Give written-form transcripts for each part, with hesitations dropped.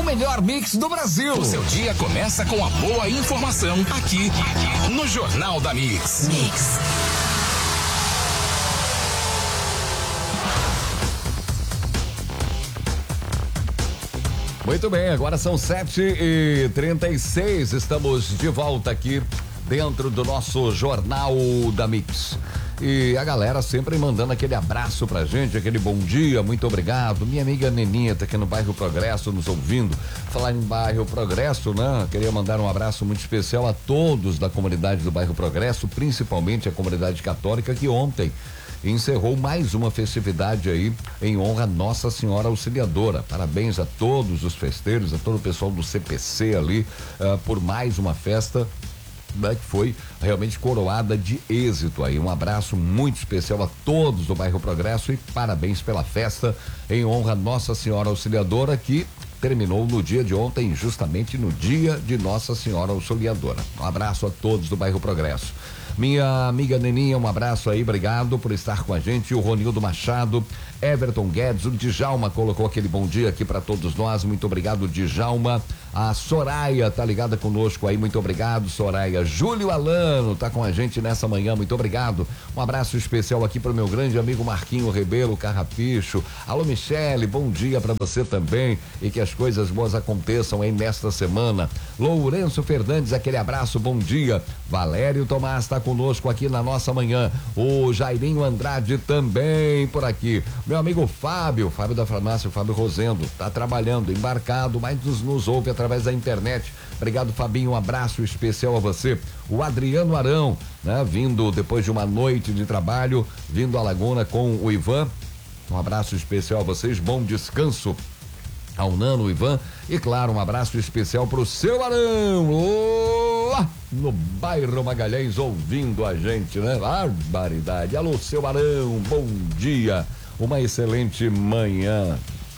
melhor mix do Brasil. O seu dia começa com a boa informação aqui no Jornal da Mix. Muito bem, agora são 7h36, estamos de volta aqui dentro do nosso Jornal da Mix. E a galera sempre mandando aquele abraço pra gente, aquele bom dia, muito obrigado. Minha amiga Neninha tá aqui no bairro Progresso nos ouvindo. Falar em bairro Progresso, né? Queria mandar um abraço muito especial a todos da comunidade do bairro Progresso, principalmente a comunidade católica que ontem encerrou mais uma festividade aí em honra a Nossa Senhora Auxiliadora. Parabéns a todos os festeiros, a todo o pessoal do CPC ali, por mais uma festa que foi realmente coroada de êxito aí. Um abraço muito especial a todos do bairro Progresso e parabéns pela festa em honra a Nossa Senhora Auxiliadora, que terminou no dia de ontem, justamente no dia de Nossa Senhora Auxiliadora. Um abraço a todos do bairro Progresso. Minha amiga Neninha, um abraço aí, obrigado por estar com a gente. O Ronildo Machado, Everton Guedes, o Djalma colocou aquele bom dia aqui para todos nós, muito obrigado, Djalma. A Soraya tá ligada conosco aí, muito obrigado, Soraya. Júlio Alano tá com a gente nessa manhã, muito obrigado. Um abraço especial aqui pro meu grande amigo Marquinho Rebelo Carrapicho. Alô, Michele, bom dia para você também e que as coisas boas aconteçam aí nesta semana. Lourenço Fernandes, aquele abraço, bom dia. Valério Tomás tá conosco aqui na nossa manhã. O Jairinho Andrade também por aqui. Meu amigo Fábio da farmácia, o Fábio Rosendo, tá trabalhando, embarcado, mas nos ouve através da internet. Obrigado, Fabinho, um abraço especial a você. O Adriano Arão, né? Vindo depois de uma noite de trabalho, vindo à Laguna com o Ivan. Um abraço especial a vocês, bom descanso ao Nano, o Ivan, e claro, um abraço especial pro seu Arão, lá no bairro Magalhães, ouvindo a gente, né? Barbaridade. Alô, seu Arão, bom dia, uma excelente manhã.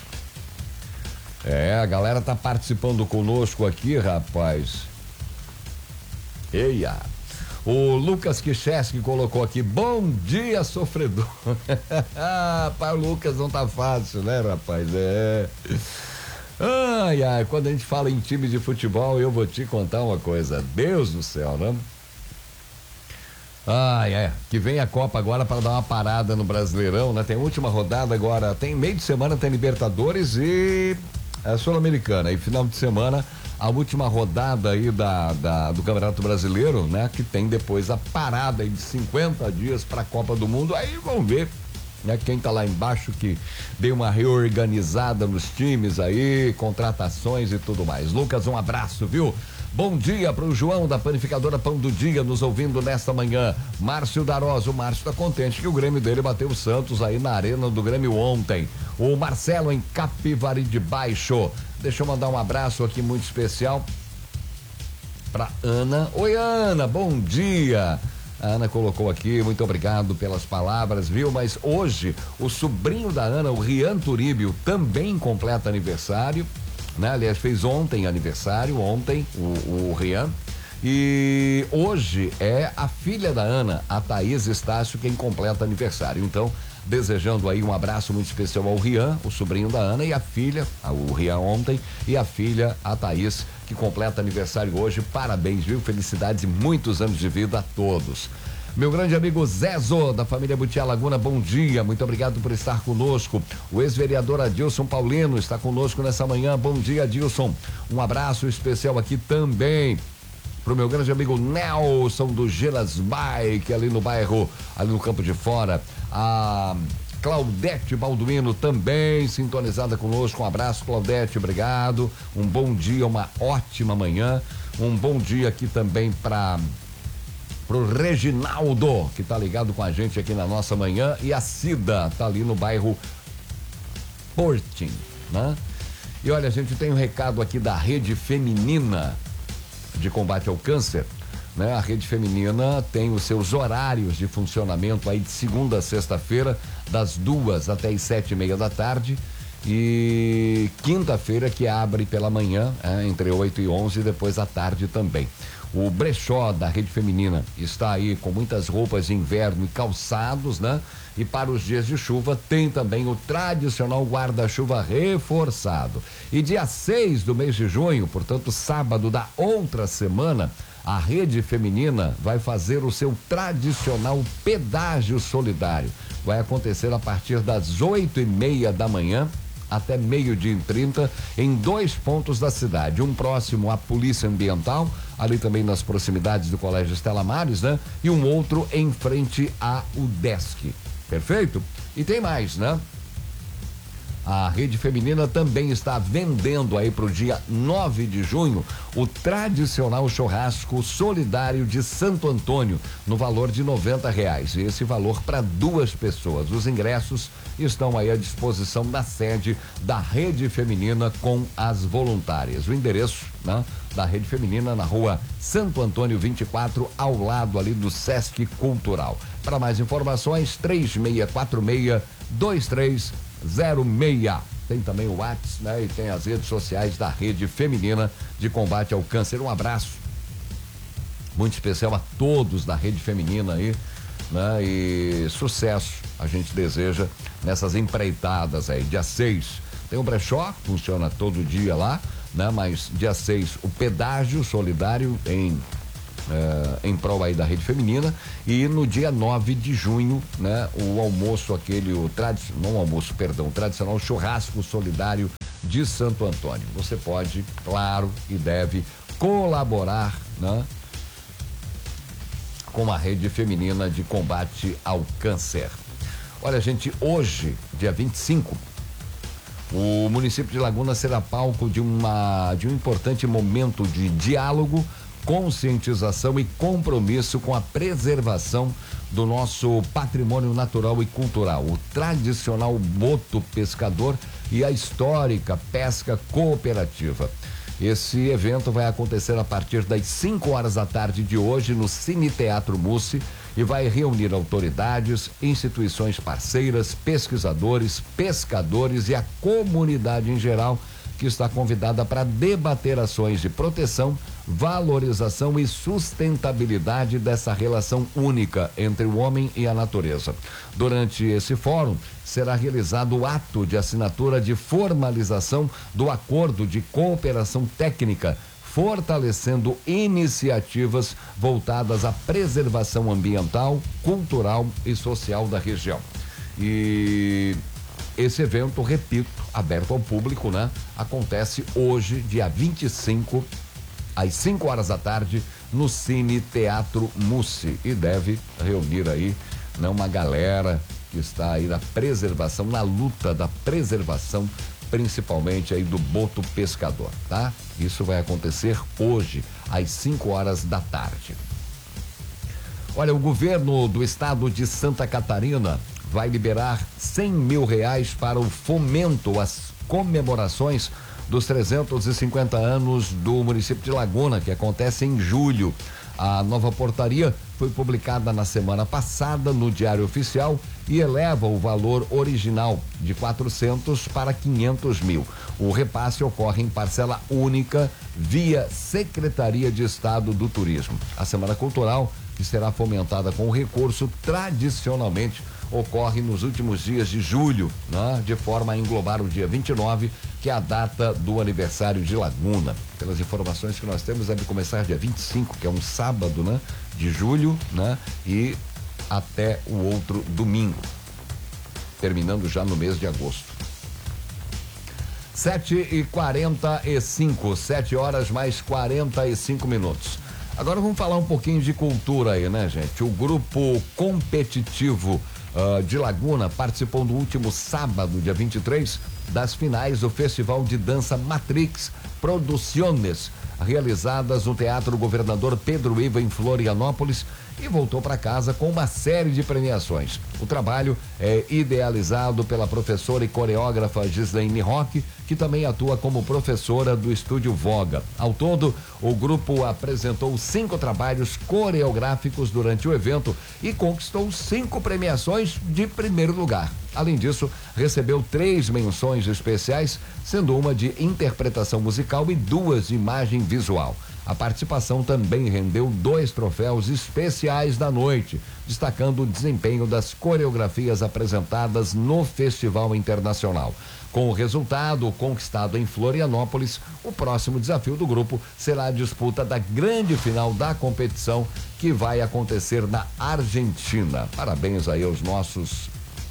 A galera tá participando conosco aqui, rapaz. Eia. O Lucas Kicheski colocou aqui, bom dia, sofredor. Para o Lucas não tá fácil, né, rapaz? Ai, quando a gente fala em time de futebol, eu vou te contar uma coisa, Deus do céu, né? Que vem a Copa agora para dar uma parada no Brasileirão, né? Tem a última rodada agora, tem meio de semana, tem Libertadores e a Sul-Americana, e final de semana a última rodada aí do Campeonato Brasileiro, né? Que tem depois a parada aí de 50 dias para a Copa do Mundo, aí vamos ver, né? Quem tá lá embaixo que deu uma reorganizada nos times aí, contratações e tudo mais. Lucas, um abraço, viu? Bom dia pro João da Panificadora Pão do Dia, nos ouvindo nesta manhã. Márcio Darosa, o Márcio tá contente que o Grêmio dele bateu o Santos aí na arena do Grêmio ontem. O Marcelo em Capivari de Baixo. Deixa eu mandar um abraço aqui muito especial pra Ana. Oi, Ana, bom dia. A Ana colocou aqui, muito obrigado pelas palavras, viu? Mas hoje, o sobrinho da Ana, o Rian Turíbio, também completa aniversário, né? Aliás, fez ontem aniversário, o Rian. E hoje é a filha da Ana, a Thaís Estácio, quem completa aniversário. Então, desejando aí um abraço muito especial ao Rian, o sobrinho da Ana, e a filha, o Rian ontem, e a filha, a Thaís, que completa aniversário hoje. Parabéns, viu? Felicidades e muitos anos de vida a todos. Meu grande amigo Zezo, da família Butiá Laguna, bom dia, muito obrigado por estar conosco. O ex-vereador Adilson Paulino está conosco nessa manhã, bom dia, Adilson. Um abraço especial aqui também pro meu grande amigo Nelson do Gelas Bike, ali no bairro, ali no Campo de Fora. A Claudete Balduino também sintonizada conosco, um abraço, Claudete, obrigado. Um bom dia, uma ótima manhã. Um bom dia aqui também pro Reginaldo, que tá ligado com a gente aqui na nossa manhã, e a Cida tá ali no bairro Portim, né? E olha, a gente tem um recado aqui da Rede Feminina de Combate ao Câncer, né? A Rede Feminina tem os seus horários de funcionamento aí de segunda a sexta-feira, das 2 até as 7:30 da tarde. E quinta-feira que abre pela manhã, entre 8 e 11, e depois à tarde também. O brechó da Rede Feminina está aí com muitas roupas de inverno e calçados, né? E para os dias de chuva tem também o tradicional guarda-chuva reforçado. E dia 6 do mês de junho, portanto sábado da outra semana, a Rede Feminina vai fazer o seu tradicional pedágio solidário. Vai acontecer a partir das 8:30 da manhã até 12:30 em 2 pontos da cidade, um próximo à Polícia Ambiental, ali também nas proximidades do Colégio Estela Maris, né? E um outro em frente à UDESC. Perfeito? E tem mais, né? A Rede Feminina também está vendendo aí para o dia 9 de junho o tradicional churrasco solidário de Santo Antônio, no valor de R$90. Esse valor para 2 pessoas. Os ingressos estão aí à disposição da sede da Rede Feminina com as voluntárias. O endereço, né, da Rede Feminina na rua Santo Antônio 24, ao lado ali do Sesc Cultural. Para mais informações, 3646-2306. Tem também o WhatsApp, né? E tem as redes sociais da Rede Feminina de Combate ao Câncer. Um abraço muito especial a todos da Rede Feminina aí, né? E sucesso a gente deseja nessas empreitadas aí. Dia 6 tem o brechó, funciona todo dia lá, né? Mas dia 6 o pedágio solidário em prol aí da Rede Feminina, e no dia 9 de junho, né, o almoço o tradicional churrasco solidário de Santo Antônio. Você pode, claro, e deve colaborar, né, com a Rede Feminina de Combate ao Câncer. Olha, gente, hoje, dia 25, o município de Laguna será palco de um importante momento de diálogo, conscientização e compromisso com a preservação do nosso patrimônio natural e cultural, o tradicional boto pescador e a histórica pesca cooperativa. Esse evento vai acontecer a partir das 5 horas da tarde de hoje no Cine Teatro Mussi e vai reunir autoridades, instituições parceiras, pesquisadores, pescadores e a comunidade em geral, que está convidada para debater ações de proteção, valorização e sustentabilidade dessa relação única entre o homem e a natureza. Durante esse fórum, será realizado o ato de assinatura de formalização do acordo de cooperação técnica, fortalecendo iniciativas voltadas à preservação ambiental, cultural e social da região. E esse evento, repito, aberto ao público, né? Acontece hoje, dia 25, às 5 horas da tarde, no Cine Teatro Mussi, e deve reunir aí, né, uma galera que está aí na preservação, na luta da preservação, principalmente aí do boto pescador, tá? Isso vai acontecer hoje, às 5 horas da tarde. Olha, o governo do estado de Santa Catarina vai liberar R$100 mil para o fomento às comemorações dos 350 anos do município de Laguna, que acontece em julho. A nova portaria foi publicada na semana passada no Diário Oficial e eleva o valor original de 400 para 500 mil. O repasse ocorre em parcela única via Secretaria de Estado do Turismo. A Semana Cultural, que será fomentada com o recurso, tradicionalmente ocorre nos últimos dias de julho, né? De forma a englobar o dia 29, que é a data do aniversário de Laguna. Pelas informações que nós temos, deve começar dia 25, que é um sábado, né? De julho, né? E até o outro domingo, terminando já no mês de agosto. 7h45, 7 horas mais 45 minutos. Agora vamos falar um pouquinho de cultura aí, né, gente? O grupo competitivo de Laguna participou no último sábado, dia 23, das finais do Festival de Dança Matrix Produciones, realizadas no Teatro Governador Pedro Iva, em Florianópolis, e voltou para casa com uma série de premiações. O trabalho é idealizado pela professora e coreógrafa Gislaine Roque, que também atua como professora do Estúdio Voga. Ao todo, o grupo apresentou 5 trabalhos coreográficos durante o evento e conquistou 5 premiações de primeiro lugar. Além disso, recebeu 3 menções especiais, sendo uma de interpretação musical e 2 de imagem visual. A participação também rendeu 2 troféus especiais da noite, destacando o desempenho das coreografias apresentadas no Festival Internacional. Com o resultado conquistado em Florianópolis, o próximo desafio do grupo será a disputa da grande final da competição, que vai acontecer na Argentina. Parabéns aí aos nossos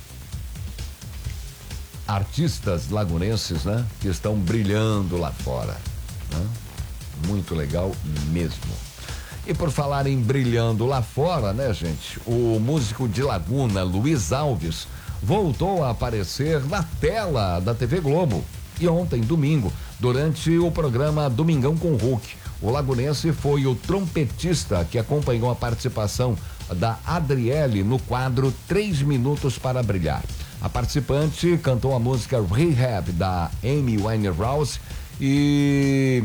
artistas lagunenses, né? Que estão brilhando lá fora, né? Muito legal mesmo. E por falar em brilhando lá fora, né, gente? O músico de Laguna, Luiz Alves, voltou a aparecer na tela da TV Globo. E ontem, domingo, durante o programa Domingão com o Hulk, o lagunense foi o trompetista que acompanhou a participação da Adriele no quadro 3 Minutos para Brilhar. A participante cantou a música Rehab, da Amy Winehouse, e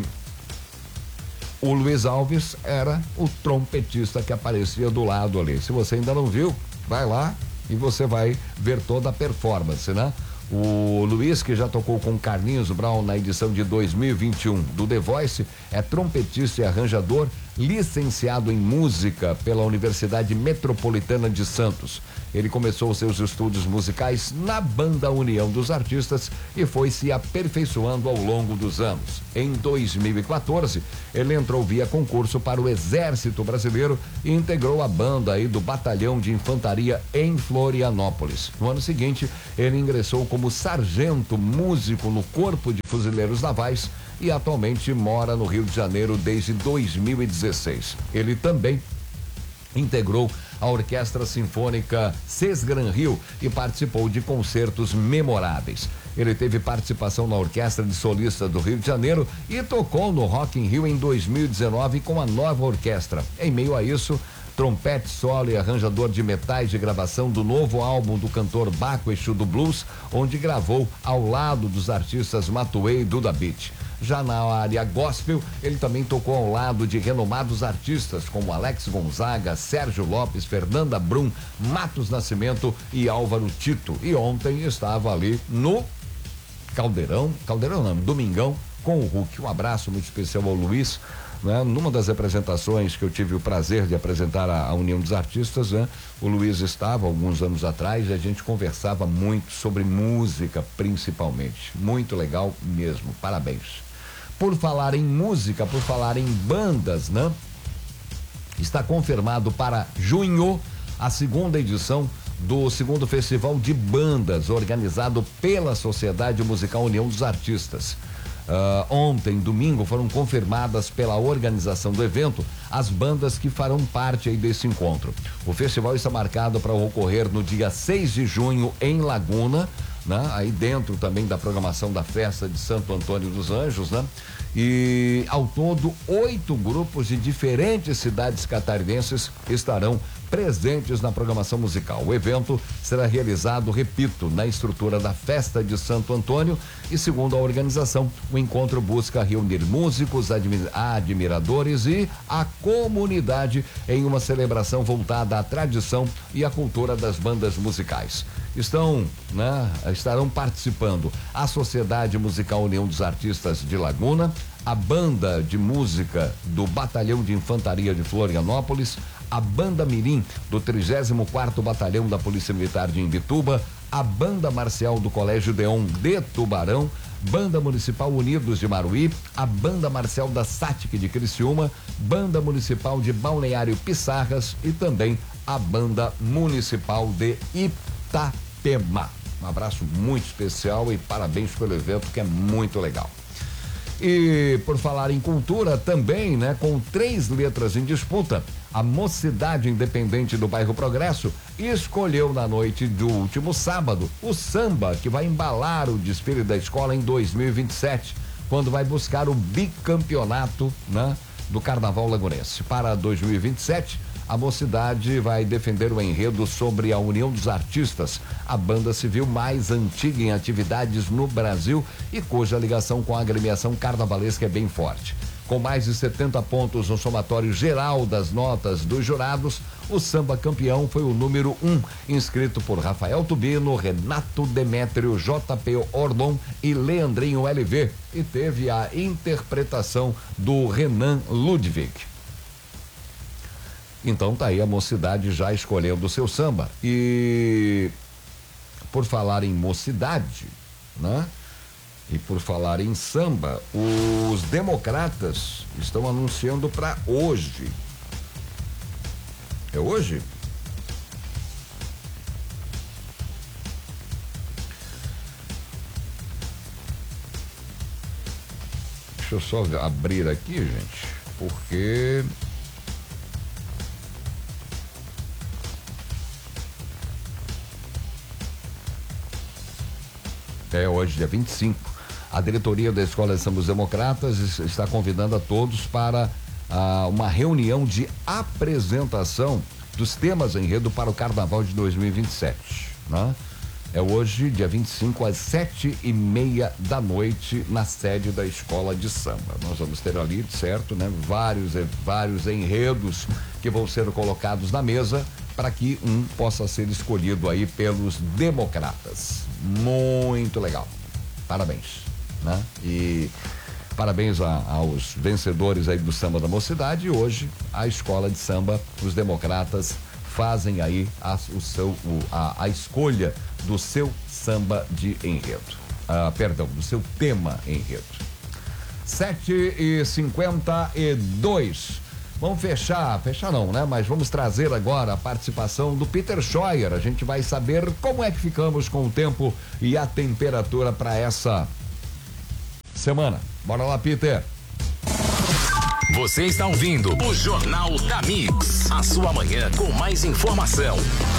o Luiz Alves era o trompetista que aparecia do lado ali. Se você ainda não viu, vai lá e você vai ver toda a performance, né? O Luiz, que já tocou com Carlinhos Brown na edição de 2021 do The Voice, é trompetista e arranjador, licenciado em música pela Universidade Metropolitana de Santos. Ele começou seus estudos musicais na banda União dos Artistas e foi se aperfeiçoando ao longo dos anos. Em 2014, ele entrou via concurso para o Exército Brasileiro e integrou a banda aí do Batalhão de Infantaria em Florianópolis. No ano seguinte, ele ingressou como sargento músico no Corpo de Fuzileiros Navais e atualmente mora no Rio de Janeiro desde 2016. Ele também integrou a Orquestra Sinfônica Sesgran Rio e participou de concertos memoráveis. Ele teve participação na Orquestra de Solistas do Rio de Janeiro e tocou no Rock in Rio em 2019 com a nova orquestra. Em meio a isso, trompete solo e arranjador de metais de gravação do novo álbum do cantor Baco Exu do Blues, onde gravou ao lado dos artistas Matuê e Duda Beat. Já na área gospel, ele também tocou ao lado de renomados artistas como Alex Gonzaga, Sérgio Lopes, Fernanda Brum, Matos Nascimento e Álvaro Tito. E ontem estava ali no Domingão com o Hulk. Um abraço muito especial ao Luiz, né? Numa das apresentações que eu tive o prazer de apresentar a União dos Artistas, né? O Luiz estava alguns anos atrás e a gente conversava muito sobre música, principalmente. Muito legal mesmo. Parabéns. Por falar em música, por falar em bandas, né? Está confirmado para junho a segunda edição do segundo Festival de Bandas, organizado pela Sociedade Musical União dos Artistas. Ontem, domingo, foram confirmadas pela organização do evento as bandas que farão parte aí desse encontro. O festival está marcado para ocorrer no dia 6 de junho em Laguna, né? Aí dentro também da programação da festa de Santo Antônio dos Anjos, né? E ao todo 8 grupos de diferentes cidades catarinenses estarão presentes na programação musical. O evento será realizado, repito, na estrutura da festa de Santo Antônio e, segundo a organização, o encontro busca reunir músicos, admiradores e a comunidade em uma celebração voltada à tradição e à cultura das bandas musicais. Estarão participando a Sociedade Musical União dos Artistas de Laguna, a Banda de Música do Batalhão de Infantaria de Florianópolis, a Banda Mirim do 34º Batalhão da Polícia Militar de Imbituba, a Banda Marcial do Colégio Deon de Tubarão, Banda Municipal Unidos de Maruí, a Banda Marcial da SATIC de Criciúma, Banda Municipal de Balneário Pissarras e também a Banda Municipal de Itapema. Um abraço muito especial e parabéns pelo evento, que é muito legal. E por falar em cultura também, né, com 3 letras em disputa, a Mocidade Independente do Bairro Progresso escolheu na noite do último sábado o samba que vai embalar o desfile da escola em 2027, quando vai buscar o bicampeonato, né, do Carnaval Lagunense. Para 2027, a Mocidade vai defender o enredo sobre a União dos Artistas, a banda civil mais antiga em atividades no Brasil e cuja ligação com a agremiação carnavalesca é bem forte. Com mais de 70 pontos no somatório geral das notas dos jurados, o samba campeão foi o número 1, inscrito por Rafael Tubino, Renato Demétrio, JP Ordon e Leandrinho LV, e teve a interpretação do Renan Ludwig. Então tá aí a Mocidade já escolhendo o seu samba. E por falar em mocidade, né? E por falar em samba, os Democratas estão anunciando para hoje. É hoje? Deixa eu só abrir aqui, gente, porque é hoje, dia 25. A diretoria da Escola de Samba dos Democratas está convidando a todos para uma reunião de apresentação dos temas enredo para o Carnaval de 2027, né? É hoje, dia 25, às 7:30 da noite, na sede da Escola de Samba. Nós vamos ter ali, certo, né? Vários enredos que vão ser colocados na mesa para que um possa ser escolhido aí pelos Democratas. Muito legal. Parabéns, né? E parabéns aos vencedores aí do Samba da Mocidade. E hoje a Escola de Samba, os Democratas, fazem aí a escolha do seu samba de enredo. Do seu tema enredo. 7:52. Vamos fechar não, né? Mas vamos trazer agora a participação do Peter Scheuer. A gente vai saber como é que ficamos com o tempo e a temperatura para essa semana. Bora lá, Peter. Você está ouvindo o Jornal da Mix, a sua manhã com mais informação.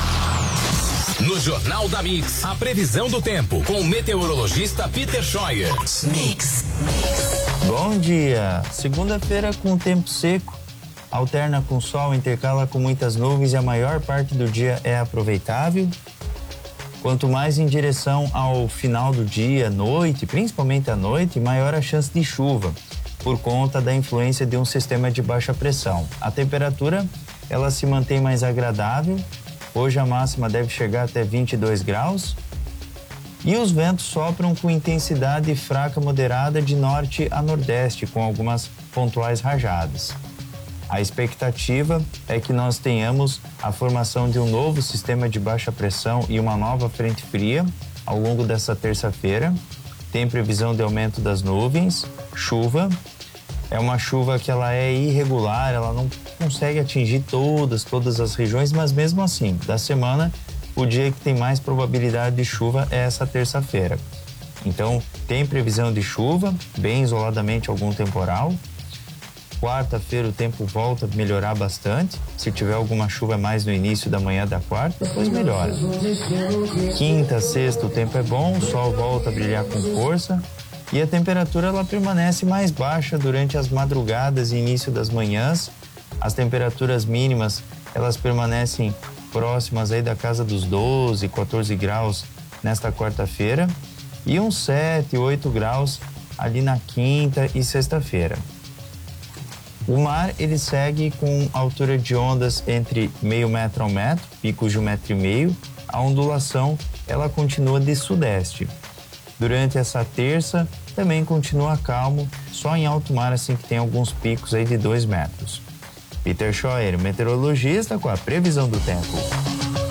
No Jornal da Mix, a previsão do tempo com o meteorologista Peter Scheuer. Mix. Bom dia. Segunda-feira com tempo seco, alterna com sol, intercala com muitas nuvens e a maior parte do dia é aproveitável. Quanto mais em direção ao final do dia, noite, principalmente à noite, maior a chance de chuva, por conta da influência de um sistema de baixa pressão. A temperatura, ela se mantém mais agradável. Hoje a máxima deve chegar até 22 graus. E os ventos sopram com intensidade fraca moderada de norte a nordeste, com algumas pontuais rajadas. A expectativa é que nós tenhamos a formação de um novo sistema de baixa pressão e uma nova frente fria ao longo dessa terça-feira. Tem previsão de aumento das nuvens, chuva. É uma chuva que ela é irregular, ela não consegue atingir todas as regiões, mas mesmo assim, da semana, o dia que tem mais probabilidade de chuva é essa terça-feira. Então, tem previsão de chuva, bem isoladamente algum temporal. Quarta-feira o tempo volta a melhorar bastante. Se tiver alguma chuva mais no início da manhã da quarta, depois melhora. Quinta, sexta o tempo é bom, o sol volta a brilhar com força e a temperatura ela permanece mais baixa durante as madrugadas e início das manhãs. As temperaturas mínimas elas permanecem próximas aí da casa dos 12, 14 graus nesta quarta-feira e uns 7, 8 graus ali na quinta e sexta-feira. O mar, ele segue com altura de ondas entre meio metro a 1 metro, picos de 1,5 metro. A ondulação, ela continua de sudeste. Durante essa terça, também continua calmo, só em alto mar, assim que tem alguns picos aí de 2 metros. Peter Scheuer, meteorologista, com a previsão do tempo.